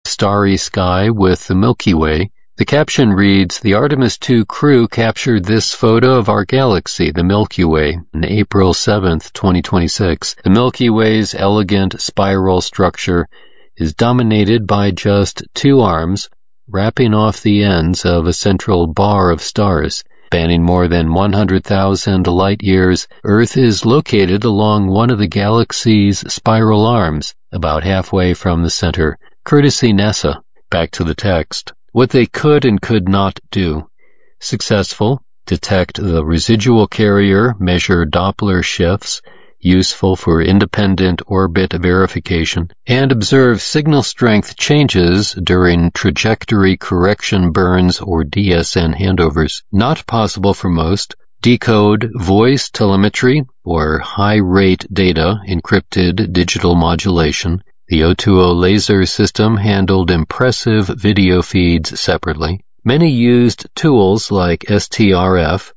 starry sky with the Milky Way. The caption reads, "The Artemis II crew captured this photo of our galaxy, the Milky Way, on April 7th, 2026. The Milky Way's elegant spiral structure is dominated by just two arms, wrapping off the ends of a central bar of stars. Spanning more than 100,000 light-years, Earth is located along one of the galaxy's spiral arms, about halfway from the center. Courtesy NASA." Back to the text. What they could and could not do. Successful. Detect the residual carrier, measure Doppler shifts, useful for independent orbit verification, and observe signal strength changes during trajectory correction burns or DSN handovers. Not possible for most. Decode voice telemetry or high-rate data, encrypted digital modulation. The O2O laser system handled impressive video feeds separately. Many used tools like STRF,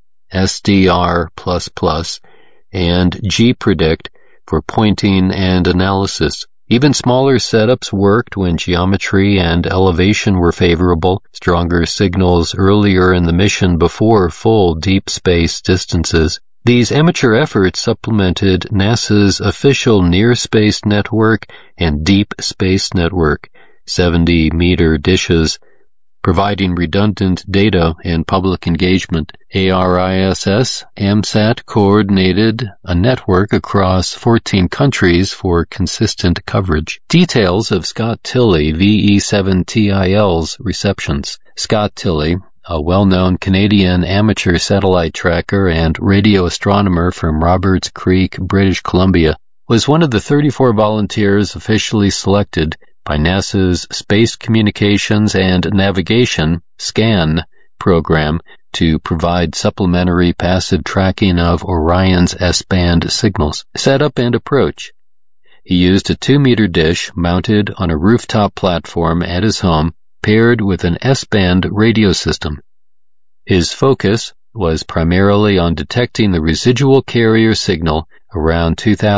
SDR++, and GPredict for pointing and analysis. Even smaller setups worked when geometry and elevation were favorable, stronger signals earlier in the mission before full deep space distances. These amateur efforts supplemented NASA's official Near Space Network and Deep Space Network, 70-meter dishes, providing redundant data and public engagement. ARISS AMSAT coordinated a network across 14 countries for consistent coverage. Details of Scott Tilley VE-7TIL's receptions. Scott Tilley, a well-known Canadian amateur satellite tracker and radio astronomer from Roberts Creek, British Columbia, was one of the 34 volunteers officially selected by NASA's Space Communications and Navigation (SCAN) program to provide supplementary passive tracking of Orion's S-band signals. Setup and approach. He used a 2-meter dish mounted on a rooftop platform at his home, paired with an S-band radio system. His focus was primarily on detecting the residual carrier signal around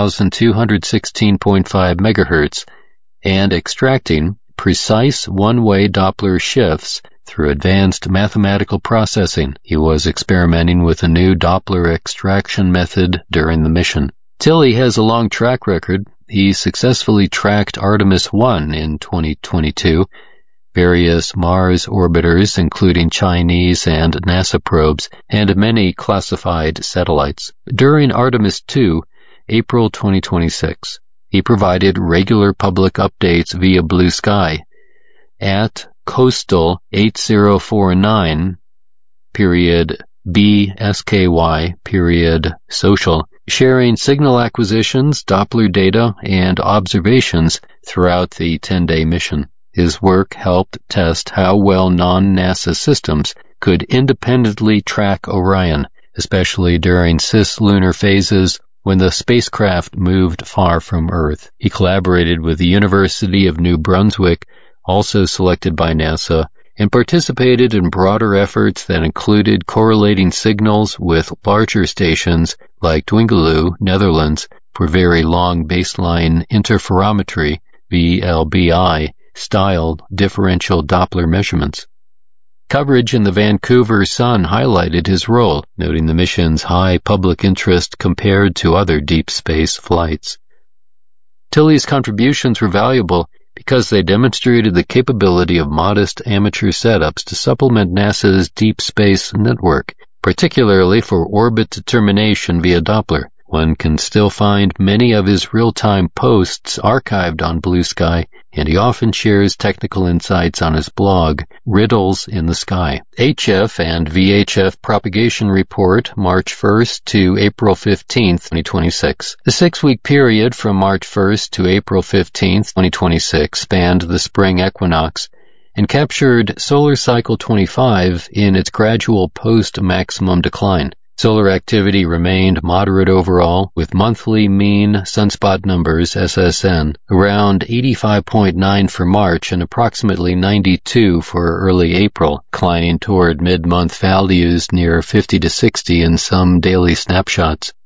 2,216.5 megahertz and extracting precise one-way Doppler shifts through advanced mathematical processing. He was experimenting with a new Doppler extraction method during the mission. Tilley has a long track record. He successfully tracked Artemis I in 2022, various Mars orbiters, including Chinese and NASA probes, and many classified satellites. During Artemis II, April 2026, he provided regular public updates via Blue Sky at Coastal 8049, BSKY, social, sharing signal acquisitions, Doppler data, and observations throughout the 10-day mission. His work helped test how well non-NASA systems could independently track Orion, especially during cislunar phases when the spacecraft moved far from Earth. He collaborated with the University of New Brunswick, also selected by NASA, and participated in broader efforts that included correlating signals with larger stations like Dwingeloo, Netherlands, for very long baseline interferometry, VLBI, styled differential Doppler measurements. Coverage in the Vancouver Sun highlighted his role, noting the mission's high public interest compared to other deep space flights. Tilley's contributions were valuable because they demonstrated the capability of modest amateur setups to supplement NASA's deep space network, particularly for orbit determination via Doppler. One can still find many of his real-time posts archived on Blue Sky, and he often shares technical insights on his blog, Riddles in the Sky. HF and VHF propagation report, March 1st to April 15th, 2026. The 6-week period from March 1st to April 15th, 2026 spanned the spring equinox and captured solar cycle 25 in its gradual post-maximum decline. Solar activity remained moderate overall, with monthly mean sunspot numbers, SSN, around 85.9 for March and approximately 92 for early April, declining toward mid-month values near 50 to 60 in some daily snapshots.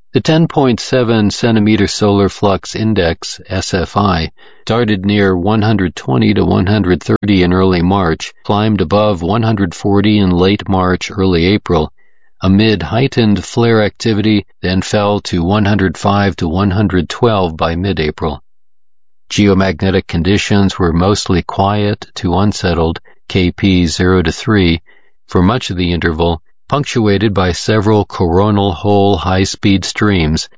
The 10.7 centimeter solar flux index, SFI, started near 120 to 130 in early March, climbed above 140 in late March, early April, amid heightened flare activity, then fell to 105 to 112 by mid-April. Geomagnetic conditions were mostly quiet to unsettled, KP 0 to 3, for much of the interval, punctuated by several coronal hole high-speed streams,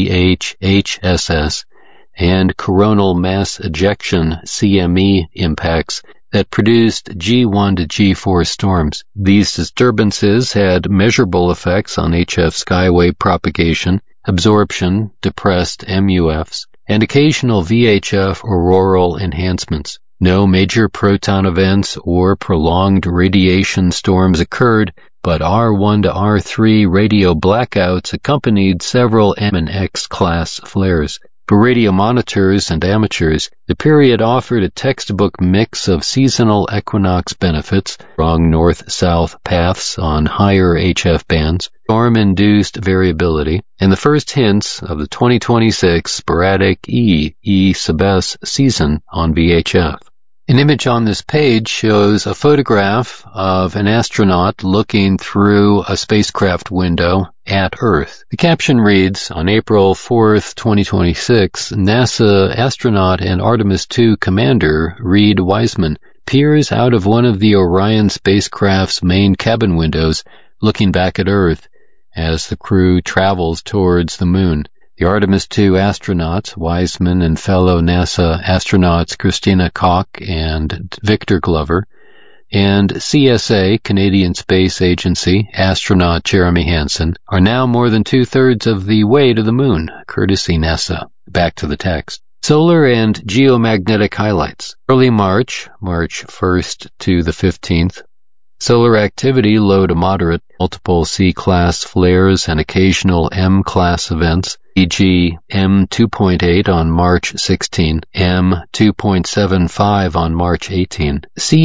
CH-HSS, and coronal mass ejection, CME, impacts that produced G1 to G4 storms. These disturbances had measurable effects on HF skywave propagation, absorption, depressed MUFs, and occasional VHF auroral enhancements. No major proton events or prolonged radiation storms occurred, but R1 to R3 radio blackouts accompanied several M and X class flares. For radio monitors and amateurs, the period offered a textbook mix of seasonal equinox benefits, strong north-south paths on higher HF bands, storm-induced variability, and the first hints of the 2026 sporadic E sub S season on VHF. An image on this page shows a photograph of an astronaut looking through a spacecraft window at Earth. The caption reads, on April 4th, 2026, NASA astronaut and Artemis II commander Reid Wiseman peers out of one of the Orion spacecraft's main cabin windows, looking back at Earth as the crew travels towards the moon. The Artemis II astronauts, Wiseman and fellow NASA astronauts Christina Koch and Victor Glover, and CSA, Canadian Space Agency, astronaut Jeremy Hansen, are now more than two-thirds of the way to the moon, courtesy NASA. Back to the text. Solar and geomagnetic highlights. Early March, March 1st to the 15th. Solar activity low to moderate, multiple C-class flares and occasional M-class events, e.g. M2.8 on March 16, M2.75 on March 18.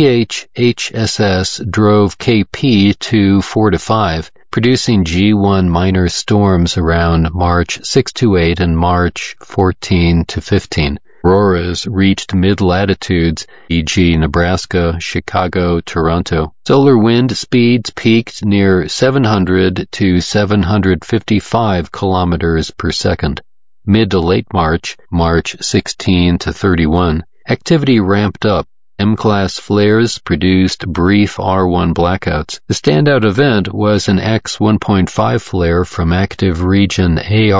CH-HSS drove KP to 4 to 5, producing G1 minor storms around March 6 to 8 and March 14 to 15. Auroras reached mid-latitudes, e.g. Nebraska, Chicago, Toronto. Solar wind speeds peaked near 700 to 755 kilometers per second. Mid to late March, March 16 to 31, activity ramped up. M-class flares produced brief R1 blackouts. The standout event was an X1.5 flare from active region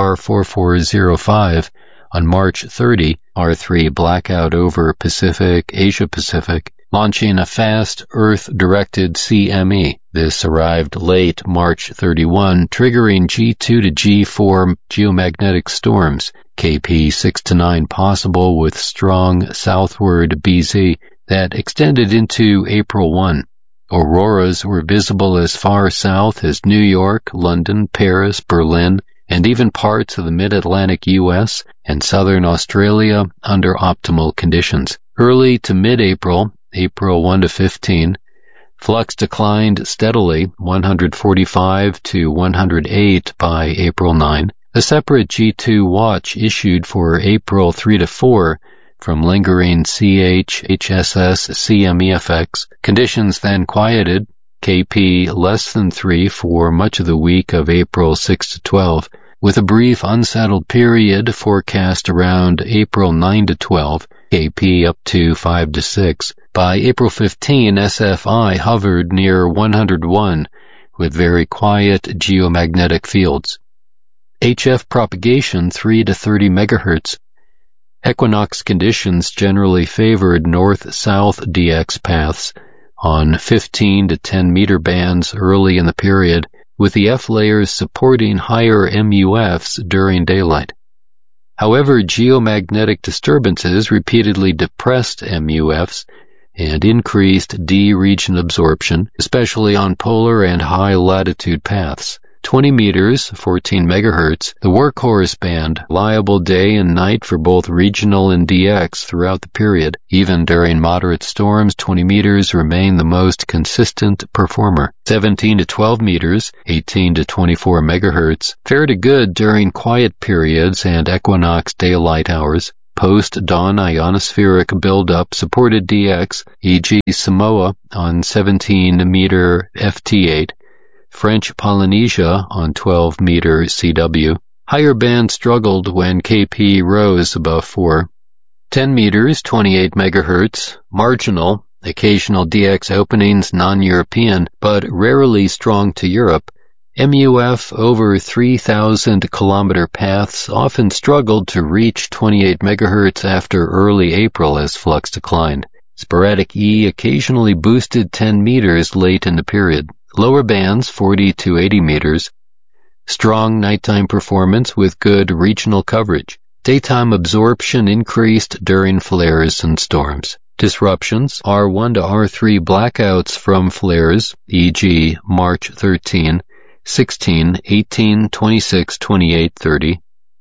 AR4405 on March 30, R3 blackout over Pacific, Asia-Pacific, launching a fast Earth-directed CME. This arrived late March 31, triggering G2 to G4 geomagnetic storms, KP 6 to 9 possible with strong southward BZ that extended into April 1. Auroras were visible as far south as New York, London, Paris, Berlin, and even parts of the mid-Atlantic U.S. and southern Australia under optimal conditions. Early to mid-April, April 1 to 15, flux declined steadily, 145 to 108 by April 9. A separate G2 watch issued for April 3 to 4 from lingering CH-HSS CME effects. Conditions then quieted, KP less than 3 for much of the week of April 6 to 12, with a brief unsettled period forecast around April 9 to 12, KP up to 5 to 6. By April 15, SFI hovered near 101, with very quiet geomagnetic fields. HF propagation 3 to 30 megahertz. Equinox conditions generally favored north-south DX paths on 15 to 10 meter bands early in the period, with the F layers supporting higher MUFs during daylight. However, geomagnetic disturbances repeatedly depressed MUFs and increased D region absorption, especially on polar and high latitude paths. 20 meters, 14 megahertz, the workhorse band, reliable day and night for both regional and DX throughout the period. Even during moderate storms, 20 meters remain the most consistent performer. 17 to 12 meters, 18 to 24 megahertz, fair to good during quiet periods and equinox daylight hours. Post-dawn ionospheric buildup supported DX, e.g. Samoa on 17-meter FT8, French Polynesia on 12-meter CW. Higher band struggled when KP rose above 4. 10 meters, 28 megahertz, marginal, occasional DX openings non-European, but rarely strong to Europe. MUF over 3,000-kilometer paths often struggled to reach 28 megahertz after early April as flux declined. Sporadic E occasionally boosted 10 meters late in the period. Lower bands 40 to 80 meters. Strong nighttime performance with good regional coverage. Daytime absorption increased during flares and storms. Disruptions, R1 to R3 blackouts from flares, e.g. March 13, 16, 18, 26, 28, 30.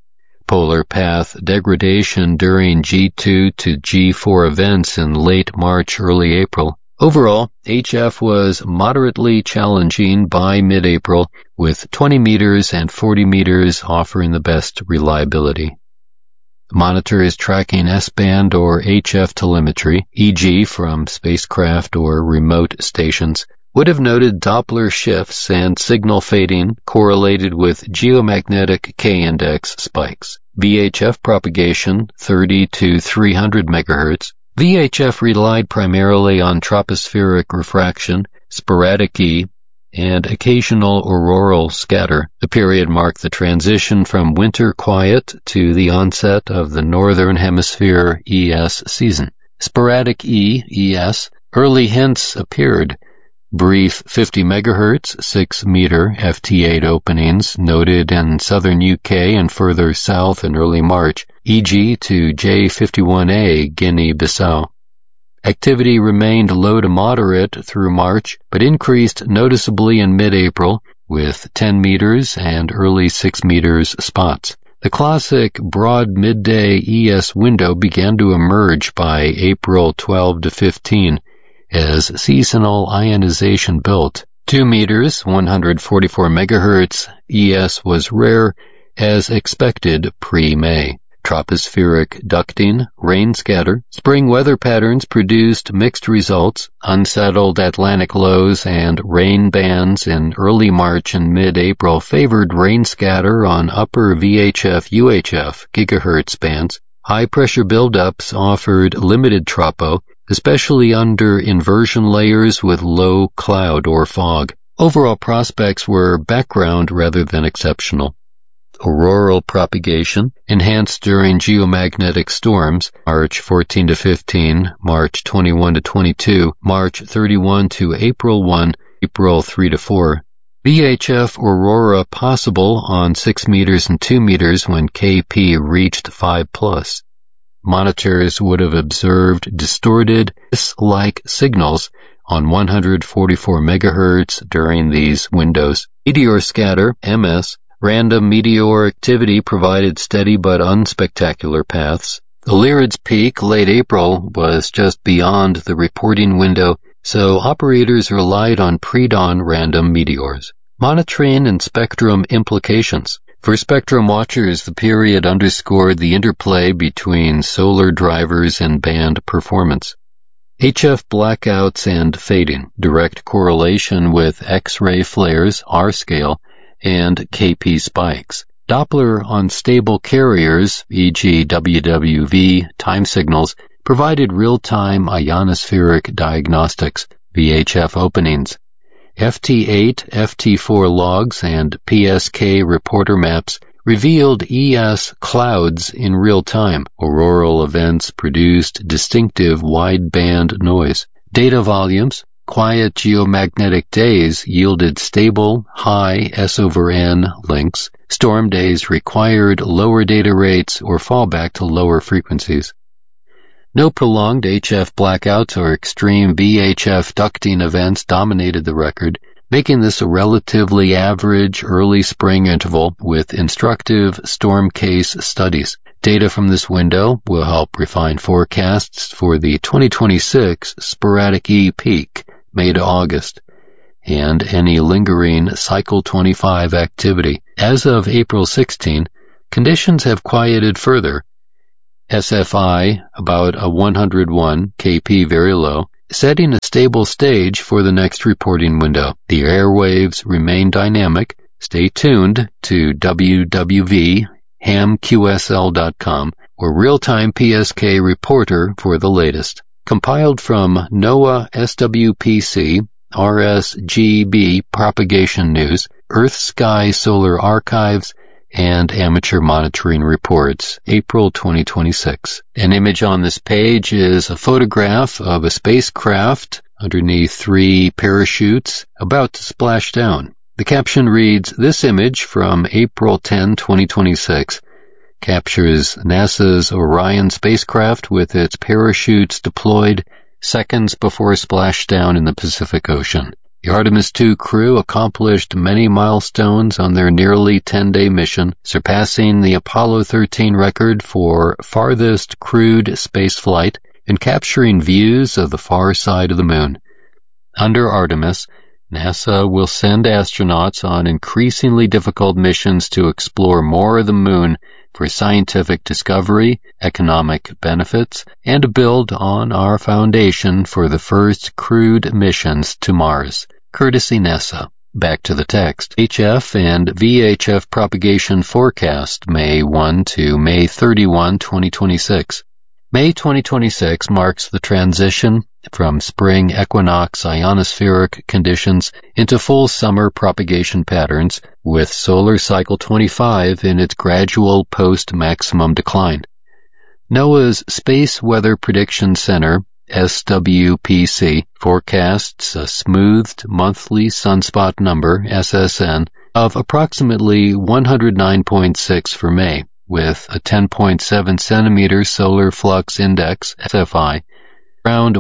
Polar path degradation during G2 to G4 events in late March, early April. Overall, HF was moderately challenging by mid-April, with 20 meters and 40 meters offering the best reliability. The monitor is tracking S-band or HF telemetry, e.g. from spacecraft or remote stations. Would have noted Doppler shifts and signal fading correlated with geomagnetic K-index spikes. VHF propagation 30 to 300 megahertz. VHF relied primarily on tropospheric refraction, sporadic E, and occasional auroral scatter. The period marked the transition from winter quiet to the onset of the Northern Hemisphere ES season. Sporadic E, ES, early hints appeared. Brief 50 megahertz, 6-meter FT8 openings noted in southern UK and further south in early March, e.g. to J51A, Guinea-Bissau. Activity remained low to moderate through March, but increased noticeably in mid-April, with 10 meters and early 6 meters spots. The classic broad midday ES window began to emerge by April 12 to 15, as seasonal ionization built. 2 meters, 144 megahertz, ES was rare, as expected pre-May. Tropospheric ducting, rain scatter, spring weather patterns produced mixed results. Unsettled Atlantic lows and rain bands in early March and mid-April favored rain scatter on upper VHF-UHF gigahertz bands. High-pressure buildups offered limited tropo, especially under inversion layers with low cloud or fog. Overall prospects were background rather than exceptional. Auroral propagation, enhanced during geomagnetic storms, March 14 to 15, March 21 to 22, March 31 to April 1, April 3 to 4. VHF aurora possible on 6 meters and 2 meters when KP reached 5+. Monitors would have observed distorted, like signals on 144 megahertz during these windows. Meteor scatter, MS, random meteor activity provided steady but unspectacular paths. The Lyrid's peak, late April, was just beyond the reporting window, so operators relied on pre-dawn random meteors. Monitoring and spectrum implications. For spectrum watchers, the period underscored the interplay between solar drivers and band performance. HF blackouts and fading, direct correlation with X-ray flares, R-scale, and KP spikes. Doppler on stable carriers, e.g. WWV, time signals, provided real-time ionospheric diagnostics, VHF openings. FT8, FT4 logs, and PSK reporter maps revealed ES clouds in real time. Auroral events produced distinctive wide-band noise. Data volumes, quiet geomagnetic days yielded stable, high S/N links. Storm days required lower data rates or fallback to lower frequencies. No prolonged HF blackouts or extreme VHF ducting events dominated the record. making this a relatively average early spring interval with instructive storm case studies. Data from this window will help refine forecasts for the 2026 sporadic E peak, May to August, and any lingering Cycle 25 activity. As of April 16, conditions have quieted further. SFI about a 101, KP very low, setting a stable stage for the next reporting window. The airwaves remain dynamic. Stay tuned to www.hamqsl.com or Real-Time PSK Reporter for the latest. Compiled from NOAA SWPC, RSGB Propagation News, Earth Sky Solar Archives, and Amateur Monitoring Reports, April 2026. An image on this page is a photograph of a spacecraft underneath 3 parachutes about to splash down. The caption reads, "This image from April 10, 2026 captures NASA's Orion spacecraft with its parachutes deployed seconds before splashdown in the Pacific Ocean." The Artemis II crew accomplished many milestones on their nearly 10-day mission, surpassing the Apollo 13 record for farthest crewed spaceflight and capturing views of the far side of the moon. Under Artemis, NASA will send astronauts on increasingly difficult missions to explore more of the moon for scientific discovery, economic benefits, and to build on our foundation for the first crewed missions to Mars. Courtesy NASA. Back to the text. HF and VHF propagation forecast May 1 to May 31, 2026. May 2026 marks the transition from spring equinox ionospheric conditions into full summer propagation patterns, with solar cycle 25 in its gradual post-maximum decline. NOAA's Space Weather Prediction Center, SWPC, forecasts a smoothed monthly sunspot number, SSN, of approximately 109.6 for May, with a 10.7 centimeter solar flux index, SFI, around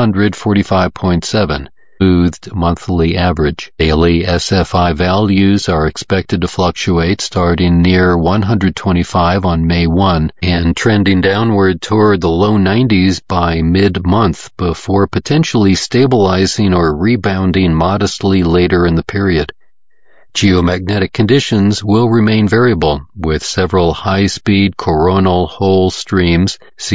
145.7, smoothed monthly average. Daily SFI values are expected to fluctuate starting near 125 on May 1 and trending downward toward the low 90s by mid-month before potentially stabilizing or rebounding modestly later in the period. Geomagnetic conditions will remain variable, with several high-speed coronal hole streams,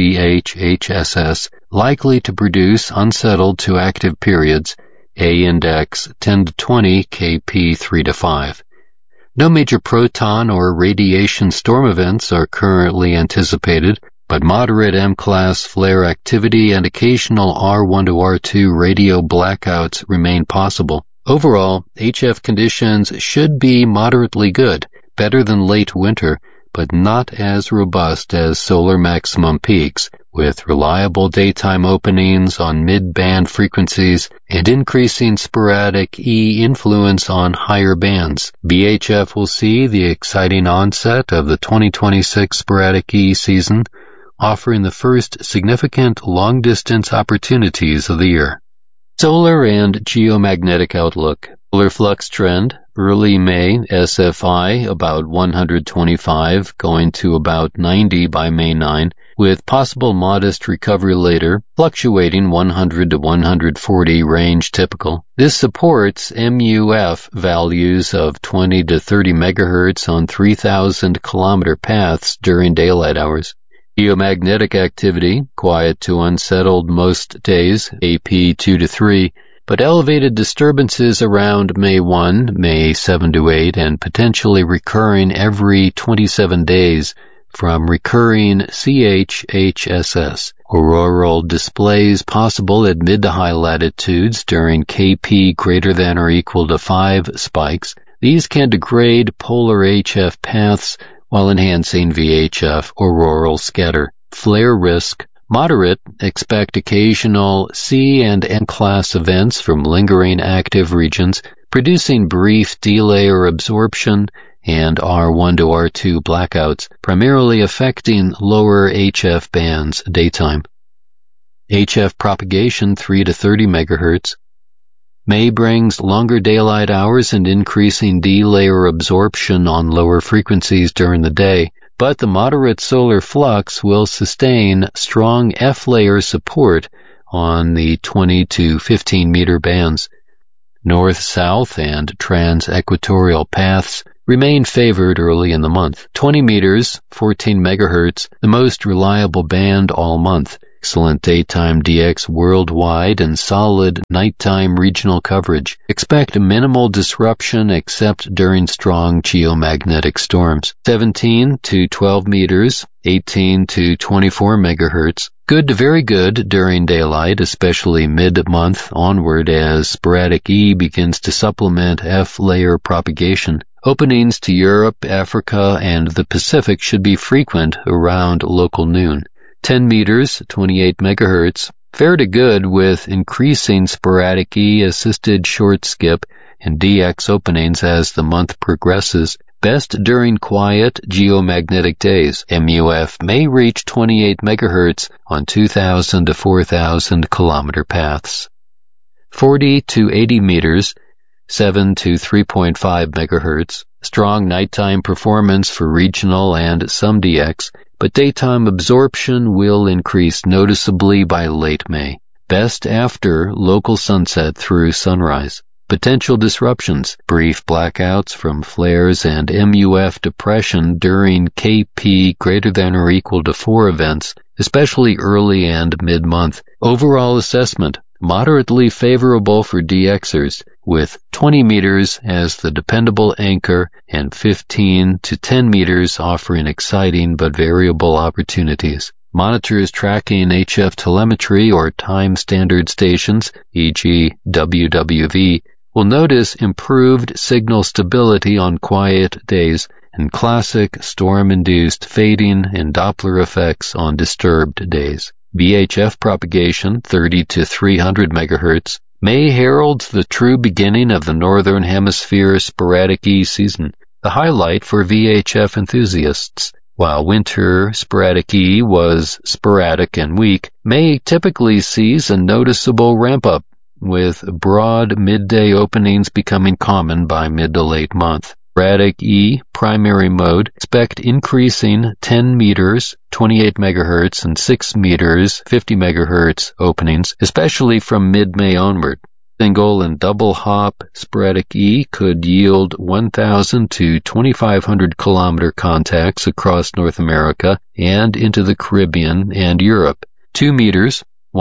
CHHSS, likely to produce unsettled to active periods, A index 10 to 20, KP 3 to 5. No major proton or radiation storm events are currently anticipated, but moderate M-class flare activity and occasional R1 to R2 radio blackouts remain possible. Overall, HF conditions should be moderately good, better than late winter, but not as robust as solar maximum peaks, with reliable daytime openings on mid-band frequencies and increasing sporadic E influence on higher bands. VHF will see the exciting onset of the 2026 sporadic E season, offering the first significant long-distance opportunities of the year. Solar and geomagnetic outlook. Solar flux trend, early May, SFI about 125 going to about 90 by May 9, with possible modest recovery later, fluctuating 100 to 140 range typical. This supports MUF values of 20 to 30 megahertz on 3,000 kilometer paths during daylight hours. Geomagnetic activity, quiet to unsettled most days, AP 2 to 3, but elevated disturbances around May 1, May 7 to 8, and potentially recurring every 27 days from recurring CHHSS. Auroral displays possible at mid to high latitudes during KP greater than or equal to 5 spikes. These can degrade polar HF paths while enhancing VHF auroral scatter. Flare risk, moderate, expect occasional C and N-class events from lingering active regions, producing brief delay or absorption, and R1 to R2 blackouts, primarily affecting lower HF bands daytime. HF propagation 3 to 30 megahertz. May brings longer daylight hours and increasing D-layer absorption on lower frequencies during the day, but the moderate solar flux will sustain strong F-layer support on the 20 to 15 meter bands. North-south and trans-equatorial paths remain favored early in the month. 20 meters, 14 megahertz, the most reliable band all month. Excellent daytime DX worldwide and solid nighttime regional coverage. Expect minimal disruption except during strong geomagnetic storms. 17 to 12 meters, 18 to 24 megahertz. Good to very good during daylight, especially mid-month onward as sporadic E begins to supplement F-layer propagation. Openings to Europe, Africa, and the Pacific should be frequent around local noon. 10 meters, 28 megahertz, fair to good with increasing sporadic E-assisted short skip and DX openings as the month progresses. Best during quiet geomagnetic days. MUF may reach 28 megahertz on 2,000 to 4,000 kilometer paths. 40 to 80 meters, 7 to 3.5 megahertz. Strong nighttime performance for regional and some DX, but daytime absorption will increase noticeably by late May. Best after local sunset through sunrise. Potential disruptions, brief blackouts from flares and MUF depression during KP greater than or equal to 4 events, especially early and mid-month. Overall assessment, moderately favorable for DXers, with 20 meters as the dependable anchor and 15 to 10 meters offering exciting but variable opportunities. Monitors tracking HF telemetry or time standard stations, e.g. WWV, will notice improved signal stability on quiet days and classic storm-induced fading and Doppler effects on disturbed days. VHF propagation, 30 to 300 megahertz, May heralds the true beginning of the Northern Hemisphere sporadic E season, the highlight for VHF enthusiasts. While winter sporadic E was sporadic and weak, May typically sees a noticeable ramp-up, with broad midday openings becoming common by mid to late month. Sporadic E primary mode, expect increasing 10 meters, 28 megahertz, and 6 meters, 50 megahertz openings, especially from mid-May onward. Single and double hop sporadic E could yield 1,000 to 2,500 kilometer contacts across North America and into the Caribbean and Europe. 2 meters,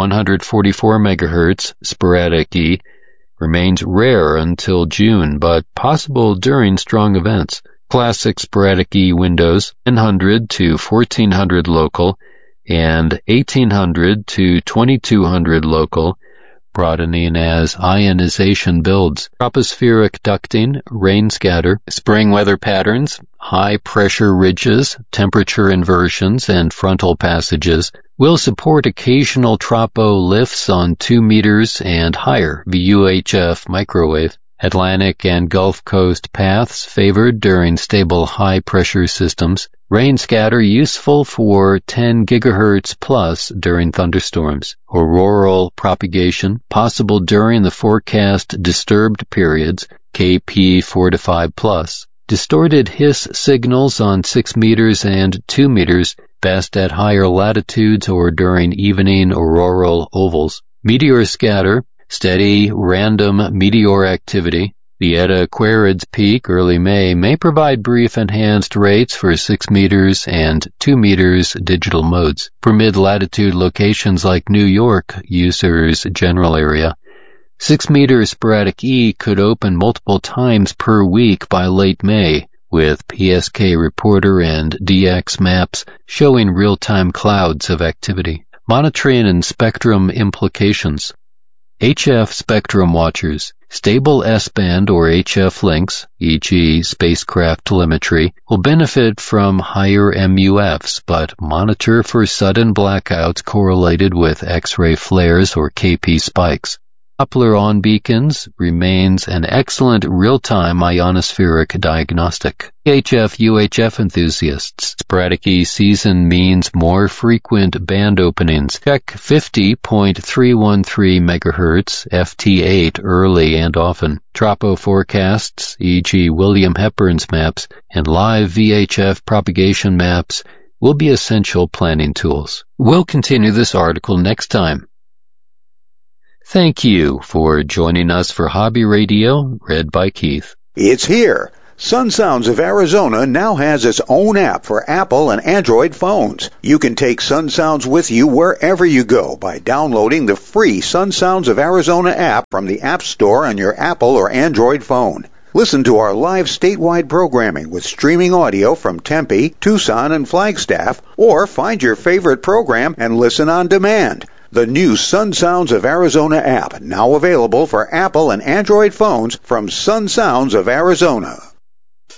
144 megahertz sporadic E remains rare until June, but possible during strong events. Classic sporadic E windows, 1,000 to 1,400 local and 1,800 to 2,200 local, broadening as ionization builds. Tropospheric ducting, rain scatter, spring weather patterns, high pressure ridges, temperature inversions, and frontal passages will support occasional tropo lifts on 2 meters and higher VUHF microwave. Atlantic and Gulf Coast paths favored during stable high-pressure systems. Rain scatter useful for 10 gigahertz plus during thunderstorms. Auroral propagation possible during the forecast disturbed periods, KP 4 to 5 plus. Distorted His signals on 6 meters and 2 meters, best at higher latitudes or during evening auroral ovals. Meteor scatter, steady, random meteor activity. The Eta Aquarids peak early may provide brief enhanced rates for 6 meters and 2 meters digital modes. For mid-latitude locations like New York, users general area, 6 meter sporadic E could open multiple times per week by late May, with PSK Reporter and DX maps showing real-time clouds of activity. Monitoring and spectrum implications. HF spectrum watchers. Stable S-band or HF links, e.g. spacecraft telemetry, will benefit from higher MUFs, but monitor for sudden blackouts correlated with X-ray flares or KP spikes. Doppler on beacons remains an excellent real-time ionospheric diagnostic. VHF-UHF enthusiasts, sporadic season means more frequent band openings. Check 50.313 MHz FT8 early and often. Tropo forecasts, e.g. William Hepburn's maps, and live VHF propagation maps will be essential planning tools. We'll continue this article next time. Thank you for joining us for Hobby Radio, read by Keith. It's here. Sun Sounds of Arizona now has its own app for Apple and Android phones. You can take Sun Sounds with you wherever you go by downloading the free Sun Sounds of Arizona app from the App Store on your Apple or Android phone. Listen to our live statewide programming with streaming audio from Tempe, Tucson, and Flagstaff, or find your favorite program and listen on demand. The new Sun Sounds of Arizona app, now available for Apple and Android phones from Sun Sounds of Arizona.